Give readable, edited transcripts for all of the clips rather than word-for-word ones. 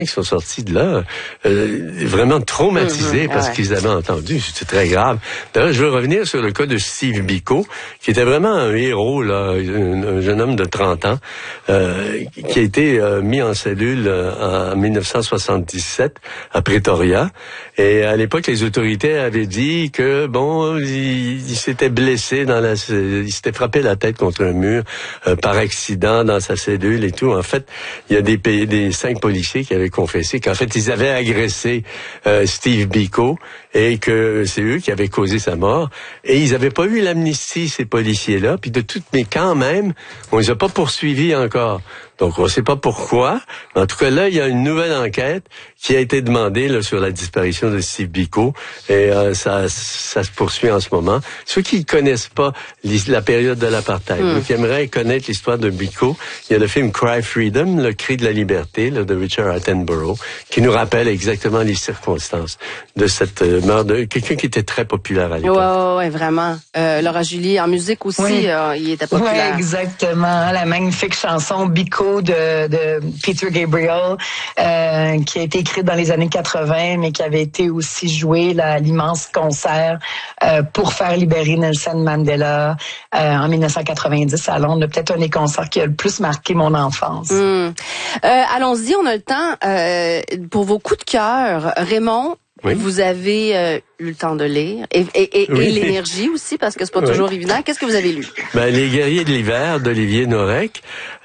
qui sont sortis de là vraiment traumatisés parce qu'ils avaient entendu. C'était très grave. D'ailleurs, je veux revenir sur le cas de Steve Biko, qui était vraiment un héros, là, un jeune homme de 30 ans, qui a été mis en cellule en 1977 à Pretoria. Et à l'époque, les autorités avaient dit que, bon, il s'était blessé il s'était frappé la tête contre un mur par accident dans sa cellule et tout. En fait, il y a des 5 policiers qui avaient confessé qu'en fait, ils avaient agressé Steve Biko et que c'est eux qui avaient causé sa mort. Et ils n'avaient pas eu l'amnistie, ces policiers-là. Puis mais quand même, on les a pas poursuivis encore. Donc, on ne sait pas pourquoi. En tout cas, là, il y a une nouvelle enquête qui a été demandée là, sur la disparition de Steve Biko. Et ça se poursuit en ce moment. Ceux qui ne connaissent pas la période de l'apartheid, qui aimeraient connaître l'histoire de Biko, il y a le film Cry Freedom, le cri de la liberté, là, de Richard Attenborough, qui nous rappelle exactement les circonstances de cette meurtre de quelqu'un qui était très populaire à l'époque. Ouais, vraiment. Laura Julie, en musique aussi, il était populaire. Oui, exactement. La magnifique chanson Biko de Peter Gabriel, qui a été écrite dans les années 80, mais qui avait été aussi jouée à l'immense concert pour faire libérer Nelson Mandela en 1990 à Londres. Peut-être un des concerts qui a le plus marqué mon enfance. Allons-y, on a le temps pour vos coups de cœur. Raymond, vous avez eu le temps de lire et l'énergie aussi, parce que c'est pas toujours évident. Qu'est-ce que vous avez lu? Les guerriers de l'hiver d'Olivier Norek.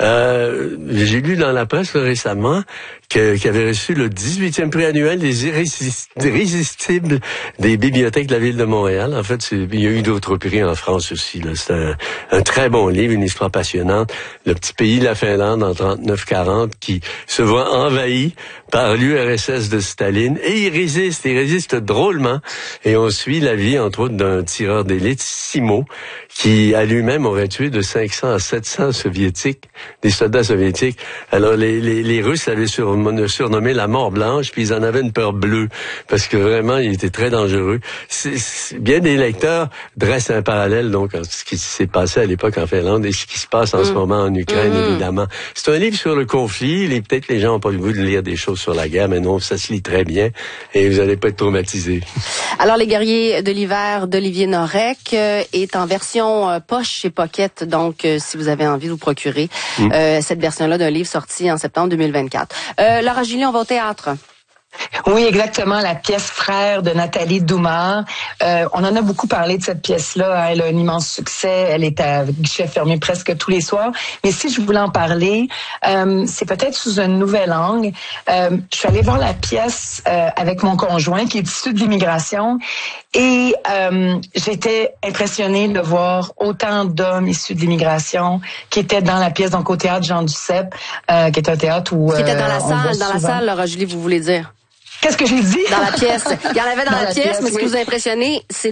J'ai lu dans la presse récemment qui avait reçu le 18e prix annuel des Irrésistibles des bibliothèques de la ville de Montréal. En fait, il y a eu d'autres prix en France aussi. C'est un très bon livre, une histoire passionnante. Le petit pays de la Finlande en 39-40 qui se voit envahi par l'URSS de Staline et il résiste drôlement. Et on suit la vie, entre autres, d'un tireur d'élite, Simo, qui à lui-même aurait tué de 500 à 700 des soldats soviétiques. Alors les Russes avaient surnommé la mort blanche, puis ils en avaient une peur bleue, parce que vraiment, il était très dangereux. Bien des lecteurs dressent un parallèle, donc, entre ce qui s'est passé à l'époque en Finlande et ce qui se passe en ce moment en Ukraine, évidemment. C'est un livre sur le conflit. Peut-être les gens n'ont pas le goût de lire des choses sur la guerre, mais non, ça se lit très bien et vous n'allez pas être traumatisés. Alors, Les guerriers de l'hiver d'Olivier Norek est en version poche chez Pocket, donc si vous avez envie de vous procurer cette version-là d'un livre sorti en septembre 2024. Laura Julie, on va au théâtre. Oui, exactement, la pièce Frères de Nathalie Doumard. On en a beaucoup parlé de cette pièce-là. Elle a un immense succès. Elle est à guichet fermé presque tous les soirs. Mais si je voulais en parler, c'est peut-être sous un nouvel angle. Je suis allée voir la pièce avec mon conjoint qui est issu de l'immigration et j'étais impressionnée de voir autant d'hommes issus de l'immigration qui étaient dans la pièce, donc au théâtre Jean Duceppe, qui est un théâtre où qui était dans la salle, Laura Julie, vous voulez dire? Qu'est-ce que j'ai dit? Dans la pièce. Il y en avait dans la pièce, mais ce qui vous a impressionné, c'est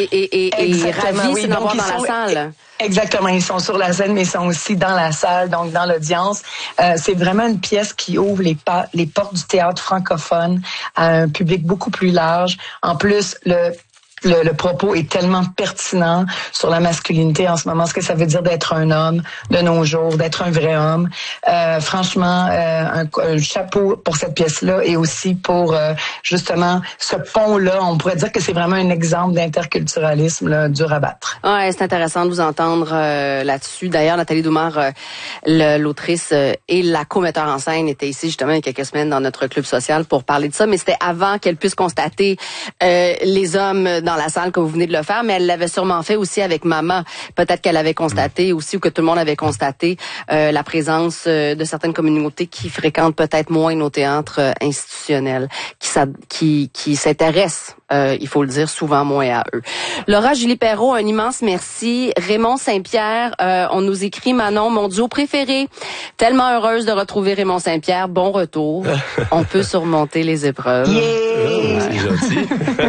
ravi, c'est d'en voir dans la salle. Exactement, ils sont sur la scène, mais ils sont aussi dans la salle, donc dans l'audience. C'est vraiment une pièce qui ouvre les portes du théâtre francophone à un public beaucoup plus large. En plus, le propos est tellement pertinent sur la masculinité en ce moment, ce que ça veut dire d'être un homme de nos jours, d'être un vrai homme. Franchement, un chapeau pour cette pièce-là et aussi pour justement ce pont-là. On pourrait dire que c'est vraiment un exemple d'interculturalisme là, dur à battre. Ouais, c'est intéressant de vous entendre là-dessus. D'ailleurs, Nathalie Doumard, l'autrice et la co-metteur en scène, était ici justement il y a quelques semaines dans notre club social pour parler de ça, mais c'était avant qu'elle puisse constater les hommes dans la salle, comme vous venez de le faire, mais elle l'avait sûrement fait aussi avec Maman. Peut-être qu'elle avait constaté aussi, ou que tout le monde avait constaté, la présence de certaines communautés qui fréquentent peut-être moins nos théâtres institutionnels, qui s'intéressent, il faut le dire, souvent moins à eux. Laura Julie Perrault, un immense merci. Raymond Saint-Pierre, on nous écrit, Manon, mon duo préféré. Tellement heureuse de retrouver Raymond Saint-Pierre. Bon retour. On peut surmonter les épreuves. Yeah! C'est gentil.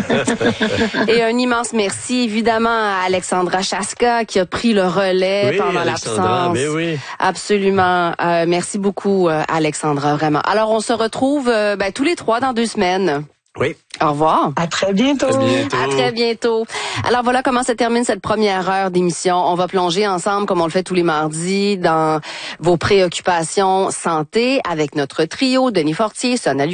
Et un immense merci, évidemment, à Alexandra Chaska, qui a pris le relais pendant l'absence. Mais oui. Absolument. Merci beaucoup, Alexandra, vraiment. Alors, on se retrouve tous les 3 dans 2 semaines. Oui. Au revoir. À très bientôt. À très bientôt. Alors voilà comment se termine cette première heure d'émission. On va plonger ensemble, comme on le fait tous les mardis, dans vos préoccupations santé avec notre trio, Denis Fortier, Sonia